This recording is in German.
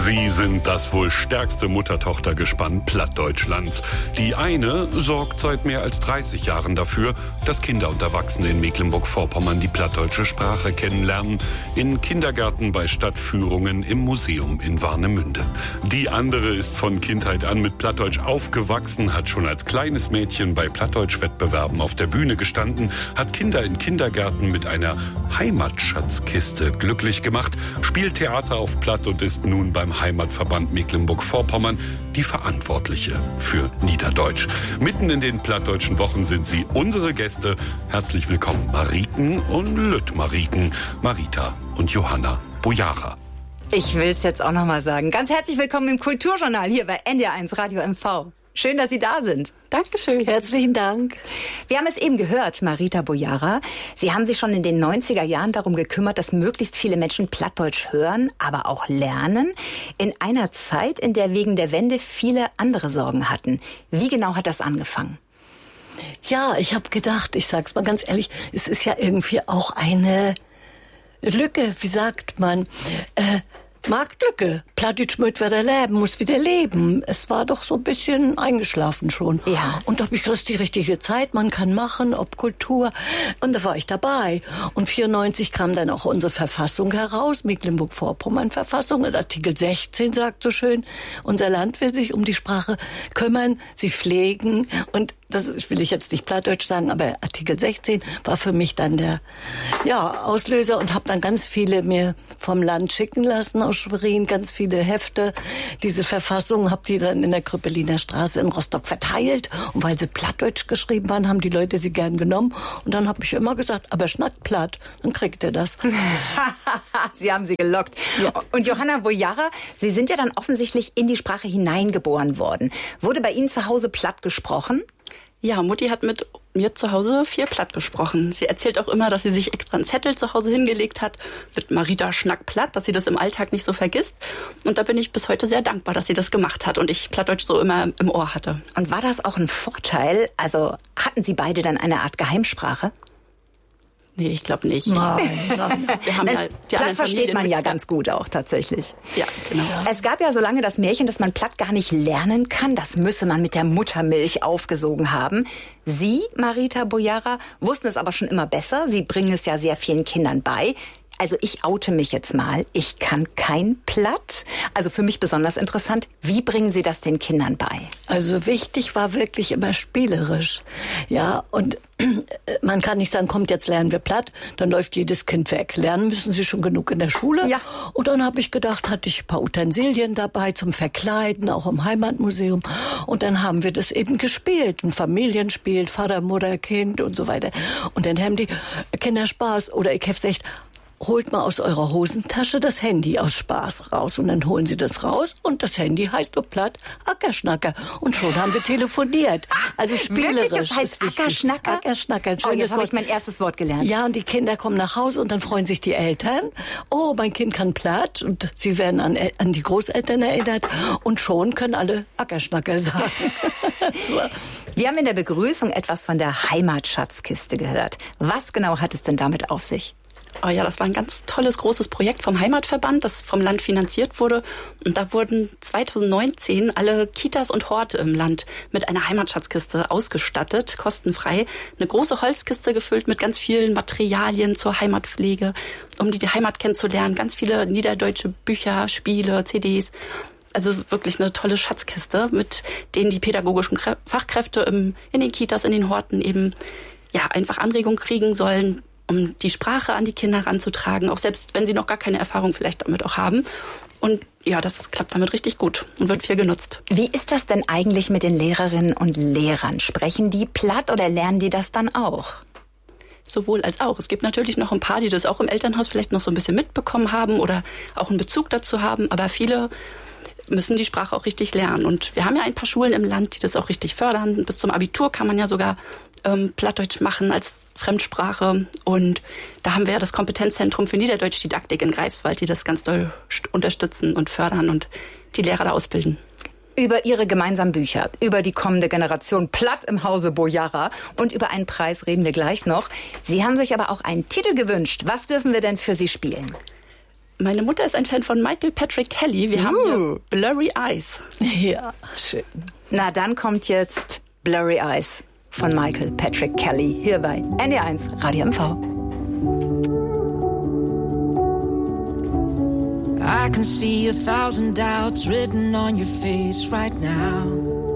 Sie sind das wohl stärkste Mutter-Tochter-Gespann Plattdeutschlands. Die eine sorgt seit mehr als 30 Jahren dafür, dass Kinder und Erwachsene in Mecklenburg-Vorpommern die plattdeutsche Sprache kennenlernen. In Kindergärten, bei Stadtführungen, im Museum in Warnemünde. Die andere ist von Kindheit an mit Plattdeutsch aufgewachsen, hat schon als kleines Mädchen bei Plattdeutsch-Wettbewerben auf der Bühne gestanden, hat Kinder in Kindergärten mit einer Heimatschatzkiste glücklich gemacht, spielt Theater auf Platt und ist nun beim Heimatverband Mecklenburg-Vorpommern die Verantwortliche für Niederdeutsch. Mitten in den plattdeutschen Wochen sind sie unsere Gäste. Herzlich willkommen Mariken und Lütt-Mariken, Marita und Johanna Bojara. Ich will es jetzt auch noch mal sagen. Ganz herzlich willkommen im Kulturjournal hier bei NDR1 Radio MV. Schön, dass Sie da sind. Dankeschön. Herzlichen Dank. Wir haben es eben gehört, Marita Bojara. Sie haben sich schon in den 90er Jahren darum gekümmert, dass möglichst viele Menschen Plattdeutsch hören, aber auch lernen. In einer Zeit, in der wegen der Wende viele andere Sorgen hatten. Wie genau hat das angefangen? Ja, ich habe gedacht, ich sag's mal ganz ehrlich, es ist ja irgendwie auch eine Lücke, wie sagt man, Marktlücke. Plattdeutsch möcht wieder leben, muss wieder leben. Es war doch so ein bisschen eingeschlafen schon. Ja. Und da habe ich gedacht, das ist die richtige Zeit, man kann machen, ob Kultur. Und da war ich dabei. Und 94 kam dann auch unsere Verfassung heraus, Mecklenburg-Vorpommern-Verfassung. Und Artikel 16 sagt so schön, unser Land will sich um die Sprache kümmern, sie pflegen. Und das will ich jetzt nicht Plattdeutsch sagen, aber Artikel 16 war für mich dann der Auslöser und habe dann ganz viele mir vom Land schicken lassen aus Schwerin, ganz viele Hefte. Diese Verfassung habe die dann in der Krüppeliner Straße in Rostock verteilt. Und weil sie Plattdeutsch geschrieben waren, haben die Leute sie gern genommen. Und dann habe ich immer gesagt, aber schnackt platt, dann kriegt ihr das. Sie haben sie gelockt. Ja. Und Johanna Bojara, Sie sind ja dann offensichtlich in die Sprache hineingeboren worden. Wurde bei Ihnen zu Hause platt gesprochen? Ja, Mutti hat mit mir zu Hause viel platt gesprochen. Sie erzählt auch immer, dass sie sich extra einen Zettel zu Hause hingelegt hat mit Marita Schnack platt, dass sie das im Alltag nicht so vergisst. Und da bin ich bis heute sehr dankbar, dass sie das gemacht hat und ich Plattdeutsch so immer im Ohr hatte. Und war das auch ein Vorteil? Also hatten Sie beide dann eine Art Geheimsprache? Nee, ich glaube nicht. Nein. Wir haben ja die Platt versteht man ja ganz gut auch tatsächlich. Ja, genau. Es gab ja so lange das Märchen, dass man Platt gar nicht lernen kann. Das müsse man mit der Muttermilch aufgesogen haben. Sie, Marita Bojara, wussten es aber schon immer besser. Sie bringen es ja sehr vielen Kindern bei. Also ich oute mich jetzt mal. Ich kann kein Platt. Also für mich besonders interessant. Wie bringen Sie das den Kindern bei? Also wichtig war wirklich immer spielerisch. Ja, und man kann nicht sagen, kommt, jetzt lernen wir Platt, dann läuft jedes Kind weg. Lernen müssen sie schon genug in der Schule. Ja. Und dann habe ich gedacht, hatte ich ein paar Utensilien dabei zum Verkleiden, auch im Heimatmuseum. Und dann haben wir das eben gespielt. Ein Familienspiel, Vater, Mutter, Kind und so weiter. Und dann haben die Kinder Spaß. Oder ich habe gesagt, holt mal aus eurer Hosentasche das Handy aus Spaß raus. Und dann holen sie das raus und das Handy heißt nur platt Ackerschnacker. Und schon haben wir telefoniert. Also spielerisch. Wirklich? Das heißt Ackerschnacker? Ackerschnacker. Oh, jetzt habe ich mein erstes Wort gelernt. Ja, und die Kinder kommen nach Hause und dann freuen sich die Eltern. Oh, mein Kind kann platt. Und sie werden an die Großeltern erinnert. Und schon können alle Ackerschnacker sagen. So. Wir haben in der Begrüßung etwas von der Heimatschatzkiste gehört. Was genau hat es denn damit auf sich? Oh ja, das war ein ganz tolles, großes Projekt vom Heimatverband, das vom Land finanziert wurde. Und da wurden 2019 alle Kitas und Horte im Land mit einer Heimatschatzkiste ausgestattet, kostenfrei. Eine große Holzkiste gefüllt mit ganz vielen Materialien zur Heimatpflege, um die Heimat kennenzulernen. Ganz viele niederdeutsche Bücher, Spiele, CDs. Also wirklich eine tolle Schatzkiste, mit denen die pädagogischen Fachkräfte in den Kitas, in den Horten eben einfach Anregung kriegen sollen, um die Sprache an die Kinder ranzutragen, auch selbst wenn sie noch gar keine Erfahrung vielleicht damit auch haben. Und ja, das klappt damit richtig gut und wird viel genutzt. Wie ist das denn eigentlich mit den Lehrerinnen und Lehrern? Sprechen die platt oder lernen die das dann auch? Sowohl als auch. Es gibt natürlich noch ein paar, die das auch im Elternhaus vielleicht noch so ein bisschen mitbekommen haben oder auch einen Bezug dazu haben, aber viele müssen die Sprache auch richtig lernen. Und wir haben ja ein paar Schulen im Land, die das auch richtig fördern. Bis zum Abitur kann man ja sogar Plattdeutsch machen als Fremdsprache. Und da haben wir ja das Kompetenzzentrum für Niederdeutschdidaktik in Greifswald, die das ganz doll unterstützen und fördern und die Lehrer da ausbilden. Über Ihre gemeinsamen Bücher, über die kommende Generation Platt im Hause Bojara und über einen Preis reden wir gleich noch. Sie haben sich aber auch einen Titel gewünscht. Was dürfen wir denn für Sie spielen? Meine Mutter ist ein Fan von Michael Patrick Kelly. Wir haben hier Blurry Eyes. Ja, schön. Na, dann kommt jetzt Blurry Eyes von Michael Patrick Kelly hier bei NDR1 Radio MV. I can see 1,000 doubts written on your face right now.